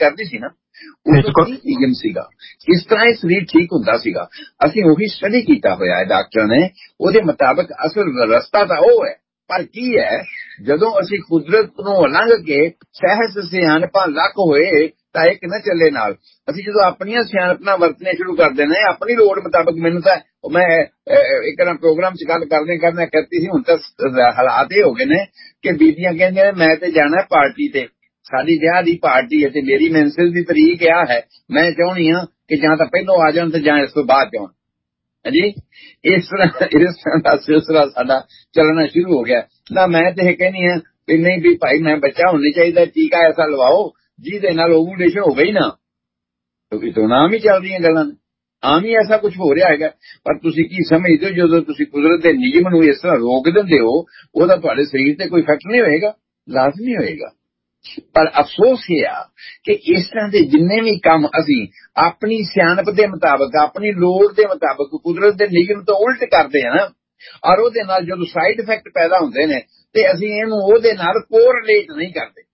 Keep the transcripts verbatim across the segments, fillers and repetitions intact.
ਕਰਦੀ ਸੀ ਨਾ, ਉਹ ਨਿਯਮ ਸੀਗਾ, ਇਸ ਤਰ੍ਹਾਂ ਇਹ ਸਰੀਰ ਠੀਕ ਹੁੰਦਾ ਸੀਗਾ। ਅਸੀਂ ਉਹੀ ਸਟੱਡੀ ਕੀਤਾ ਹੋਇਆ ਹੈ ਡਾਕਟਰ ਨੇ, ਉਹਦੇ ਮੁਤਾਬਕ ਅਸਲ ਰਸਤਾ ਤਾਂ ਉਹ ਹੈ। ਪਰ ਕੀ ਹੈ, ਜਦੋਂ ਅਸੀਂ ਕੁਦਰਤ ਨੂੰ ਉਲੰਘ ਕੇ ਸਹਿਜ ਸਿਆਣਪਾਂ ਲੱਕ ਹੋਏ ਤਾਂ ਇੱਕ ਨਾ ਚੱਲੇ ਨਾਲ। ਅਸੀਂ ਜਦੋਂ ਆਪਣੀਆਂ ਸਿਆਣਪਾਂ ਵਰਤਣੇ ਸ਼ੁਰੂ ਕਰਦੇ ਨੇ ਆਪਣੀ ਲੋੜ ਮੁਤਾਬਕ, ਮੈਨੂੰ ਤਾਂ ਮੈਂ ਇੱਕ ਨਾ ਪ੍ਰੋਗਰਾਮ ਚ ਗੱਲ ਕਰਦੇ ਕਰਦੇ ਕਰਤੀ ਸੀ, ਹੁਣ ਤਾਂ ਹਾਲਾਤ ਇਹ ਹੋ ਗਏ ਨੇ ਕਿ ਬੀਬੀਆਂ ਕਹਿੰਦੀਆਂ ਨੇ ਮੈਂ ਤੇ ਜਾਣਾ ਪਾਰਟੀ ਤੇ, ਸਾਡੀ ਵਿਆਹ ਦੀ ਪਾਰਟੀ ਹੈ ਤੇ ਮੇਰੀ ਮੈਂਸਲ ਦੀ ਤਰੀਕ ਆ ਹੈ, ਮੈਂ ਚਾਹੁੰਦੀ ਹਾਂ ਕਿ ਜਾਂ ਤਾਂ ਪਹਿਲੋਂ ਆ ਜਾਣ ਤੇ ਜਾਂ ਇਸ ਤੋਂ ਬਾਅਦ ਜਾਣ। ਹਾਂਜੀ, ਇਸ ਤਰ੍ਹਾਂ ਇਸ ਤਰ੍ਹਾਂ ਦਾ ਸਿਲਸਿਲਾ ਸਾਡਾ ਚੱਲਣਾ ਸ਼ੁਰੂ ਹੋ ਗਿਆ ਨਾ। ਮੈਂ ਤੇ ਇਹ ਕਹਿੰਦੀ ਹਾਂ ਕਿ ਨਹੀਂ ਵੀ ਭਾਈ, ਮੈਂ ਬੱਚਾ ਹੋਣੀ ਚਾਹੀਦਾ, ਟੀਕਾ ਐਸਾ ਲਵਾਓ ਜਿਹਦੇ ਨਾਲ ਓਵੂਲੇਸ਼ਨ ਹੋ ਗਈ ਨਾ, ਕਿਉਂਕਿ ਤੋਂ ਆਮ ਹੀ ਚੱਲ ਰਹੀਆਂ ਗੱਲਾਂ ਨੇ, ਆਮ ਹੀ ਐਸਾ ਕੁਝ ਹੋ ਰਿਹਾ ਹੈਗਾ। ਪਰ ਤੁਸੀਂ ਕੀ ਸਮਝਦੇ ਹੋ, ਜਦੋਂ ਤੁਸੀਂ ਕੁਦਰਤ ਦੇ ਨਿਯਮ ਨੂੰ ਇਸ ਤਰ੍ਹਾਂ ਰੋਕ ਦਿੰਦੇ ਹੋ, ਉਹਦਾ ਤੁਹਾਡੇ ਸਰੀਰ ਤੇ ਕੋਈ ਇਫੈਕਟ ਨਹੀਂ ਹੋਏਗਾ, ਲਾਜ਼ਮੀ ਹੋਏਗਾ। ਪਰ ਅਫਸੋਸ ਇਹ ਆ ਕਿ ਇਸ ਤਰ੍ਹਾਂ ਦੇ ਜਿੰਨੇ ਵੀ ਕੰਮ ਅਸੀਂ ਆਪਣੀ ਸਿਆਣਪ ਦੇ ਮੁਤਾਬਕ, ਆਪਣੀ ਲੋੜ ਦੇ ਮੁਤਾਬਕ ਕੁਦਰਤ ਦੇ ਨਿਯਮ ਤੋਂ ਉਲਟ ਕਰਦੇ ਆ ਨਾ, ਔਰ ਉਹਦੇ ਨਾਲ ਜਦੋਂ ਸਾਈਡ ਇਫੈਕਟ ਪੈਦਾ ਹੁੰਦੇ ਨੇ ਤੇ ਅਸੀਂ ਇਹਨੂੰ ਉਹਦੇ ਨਾਲ ਕੋਰਿਲੇਟ ਨਹੀਂ ਕਰਦੇ,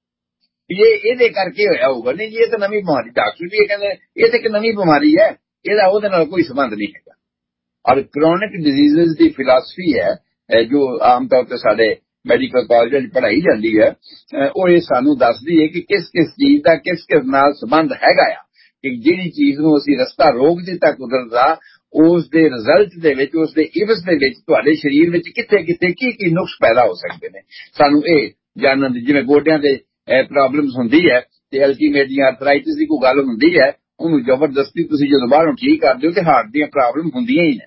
ਇਹ ਇਹਦੇ ਕਰਕੇ ਹੋਇਆ ਹੋਊਗਾ। ਨਹੀਂ ਜੀ, ਇਹ ਤਾਂ ਨਵੀਂ ਬਿਮਾਰੀ, ਡਾਕਟਰ ਵੀ ਇਹ ਕਹਿੰਦੇ ਇਹ ਤਾਂ ਇੱਕ ਨਵੀਂ ਬਿਮਾਰੀ ਹੈ, ਇਹਦਾ ਉਹਦੇ ਨਾਲ ਕੋਈ ਸੰਬੰਧ ਨਹੀਂ ਹੈਗਾ। ਔਰ ਕ੍ਰੋਨਿਕ ਡਿਜ਼ੀਜ਼ ਦੀ ਫਿਲਾਸਫੀ ਹੈ ਜੋ ਆਮ ਤੌਰ ਤੇ ਸਾਡੇ ਮੈਡੀਕਲ ਕਾਲਜਾਂ 'ਚ ਪੜ੍ਹਾਈ ਜਾਂਦੀ ਹੈ, ਉਹ ਇਹ ਸਾਨੂੰ ਦੱਸਦੀ ਹੈ ਕਿ ਕਿਸ ਕਿਸ ਚੀਜ਼ ਦਾ ਕਿਸ ਕਿਸ ਨਾਲ ਸੰਬੰਧ ਹੈਗਾ ਆ, ਕਿ ਜਿਹੜੀ ਚੀਜ਼ ਨੂੰ ਅਸੀਂ ਰਸਤਾ ਰੋਕ ਦਿੱਤਾ ਕੁਦਰਤ ਦਾ, ਉਸ ਦੇ ਰਿਜ਼ਲਟ ਦੇ ਵਿੱਚ, ਉਸ ਦੇ ਇਵਜ਼ ਦੇ ਵਿੱਚ ਤੁਹਾਡੇ ਸਰੀਰ ਵਿੱਚ ਕਿੱਥੇ ਕਿੱਥੇ ਕੀ ਕੀ ਨੁਕਸ ਪੈਦਾ ਹੋ ਸਕਦੇ ਨੇ, ਸਾਨੂੰ ਇਹ ਜਾਣਨ ਦੀ। ਜਿਵੇਂ ਗੋਡਿਆਂ ਦੇ ਪ੍ਰੋਬਲਮਸ ਹੁੰਦੀ ਹੈ ਤੇ ਅਲਟੀਮੇਟਲੀ ਆਰਥਰਾਈਟਿਸ ਦੀ ਕੋਈ ਗੱਲ ਹੁੰਦੀ ਹੈ, ਉਹਨੂੰ ਜ਼ਬਰਦਸਤੀ ਤੁਸੀਂ ਜਦੋਂ ਬਾਹਰੋਂ ਠੀਕ ਕਰਦੇ ਹੋ ਤੇ ਹਾਰਟ ਦੀਆਂ ਪ੍ਰੋਬਲਮ ਹੁੰਦੀਆਂ ਹੀ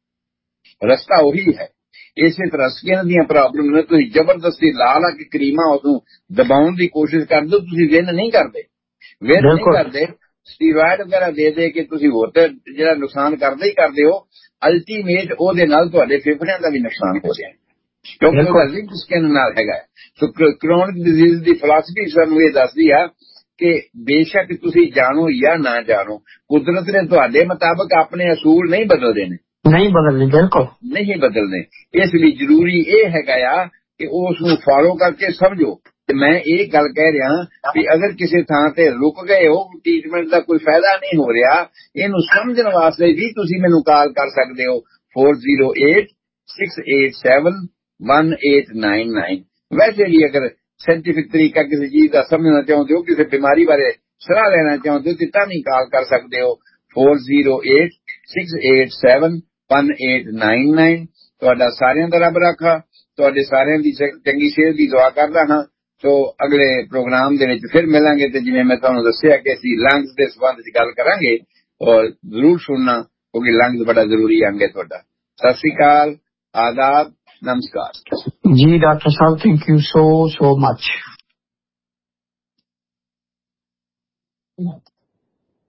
ਨੇ। ਰਸਤਾ ਉਹੀ ਹੈ। ਇਸੇ ਤਰ੍ਹਾਂ ਸਕਿਨ ਦੀਆਂ ਪ੍ਰੋਬਲਮ ਨੇ, ਤੁਸੀਂ ਜ਼ਬਰਦਸਤੀ ਲਾ ਲਾ ਕੇ ਕਰੀਮਾਂ ਉਹਨੂੰ ਦਬਾਉਣ ਦੀ ਕੋਸ਼ਿਸ਼ ਕਰਦੇ ਹੋ, ਤੁਸੀਂ ਵਿਨ ਨਹੀਂ ਕਰਦੇ, ਵਿਨ ਨਹੀਂ ਕਰਦੇ। ਸਟੀਰੋਇਡ ਵਗੈਰਾ ਦੇ ਦੇ ਕੇ ਤੁਸੀਂ ਹੋਰ ਤੇ ਜਿਹੜਾ ਨੁਕਸਾਨ ਕਰਦੇ ਹੀ ਕਰਦੇ ਹੋ, ਅਲਟੀਮੇਟ ਉਹਦੇ ਨਾਲ ਤੁਹਾਡੇ ਫੇਫੜਿਆਂ ਦਾ ਵੀ ਨੁਕਸਾਨ ਹੋ ਰਿਹਾ, ਕਿਉਂਕਿ ਉਹਦਾ ਲਿੰਕ ਸਕਿਨ ਨਾਲ ਹੈਗਾ। ਸੋ ਕ੍ਰੋਨਿਕ ਡਿਜ਼ੀਜ਼ ਦੀ ਫਿਲਾਸਫੀ ਸਾਨੂੰ ਇਹ ਦੱਸਦੀ ਆ ਕਿ ਬੇਸ਼ੱਕ ਤੁਸੀਂ ਜਾਣੋ ਜਾਂ ਨਾ ਜਾਣੋ, ਕੁਦਰਤ ਨੇ ਤੁਹਾਡੇ ਮੁਤਾਬਕ ਆਪਣੇ ਅਸੂਲ ਨਹੀਂ ਬਦਲਦੇ ਨੇ, ਨਹੀਂ ਬਦਲਨੇ, ਬਿਲਕੁਲ ਨਹੀਂ ਬਦਲਨੇ। ਇਸ ਲਈ ਜ਼ਰੂਰੀ ਇਹ ਹੈਗਾ ਆ ਕਿ ਉਸ ਨੂੰ ਫਾਲੋ ਕਰਕੇ ਸਮਝੋ। ਤੇ ਮੈਂ ਇਹ ਗੱਲ ਕਹਿ ਰਿਹਾ ਕਿ ਅਗਰ ਕਿਸੇ ਥਾਂ ਤੇ ਰੁਕ ਗਏ ਹੋ, ਟ੍ਰੀਟਮੈਂਟ ਦਾ ਕੋਈ ਫਾਇਦਾ ਨਹੀਂ ਹੋ ਰਿਹਾ, ਇਹਨੂੰ ਸਮਝਣ ਵਾਸਤੇ ਵੀ ਤੁਸੀਂ ਮੈਨੂੰ ਕਾਲ ਕਰ ਸਕਦੇ ਹੋ four zero eight six eight seven one eight nine nine. ਵੈਸੇ ਵੀ ਅਗਰ ਸਾਇੰਟੀਫਿਕ ਤਰੀਕਾ ਕਿਸੇ ਚੀਜ਼ ਦਾ ਸਮਝਣਾ ਚਾਹੁੰਦੇ ਹੋ, ਕਿਸੇ ਬਿਮਾਰੀ ਬਾਰੇ ਸਲਾਹ ਲੈਣਾ ਚਾਹੁੰਦੇ ਹੋ, ਤੇ ਤਾਂ ਵੀ ਕਾਲ ਕਰ ਸਕਦੇ ਹੋ four zero eight six eight seven one eight nine nine. ਤੁਹਾਡਾ ਸਾਰਿਆਂ ਦਾ ਰੱਬ ਰਾਖਾ, ਤੁਹਾਡੇ ਸਾਰਿਆਂ ਦੀ ਚੰਗੀ ਸਿਹਤ ਦੀ ਦੁਆ ਕਰਦਾ ਹਾਂ। ਸੋ ਅਗਲੇ ਪ੍ਰੋਗਰਾਮ ਦੇ ਵਿੱਚ ਫਿਰ ਮਿਲਾਂਗੇ, ਤੇ ਜਿਵੇਂ ਮੈਂ ਤੁਹਾਨੂੰ ਦੱਸਿਆ ਕਿ ਅਸੀਂ ਲੰਗਸ ਦੇ ਸੰਬੰਧ ਵਿੱਚ ਗੱਲ ਕਰਾਂਗੇ, ਔਰ ਜ਼ਰੂਰ ਸੁਣਨਾ ਕਿਉਂਕਿ ਲੰਗਸ ਬੜਾ ਜ਼ਰੂਰੀ ਅੰਗ ਹੈ ਤੁਹਾਡਾ। ਸਤਿ ਸ੍ਰੀ ਅਕਾਲ, ਆਦਾਬ, ਨਮਸਕਾਰ ਜੀ doctor Sahib, thank you so so much.